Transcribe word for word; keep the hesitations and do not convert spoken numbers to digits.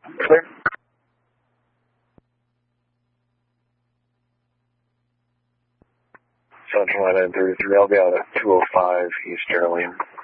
Clear. Central nine nine thirty-three, I'll be out at two oh five East Sterling.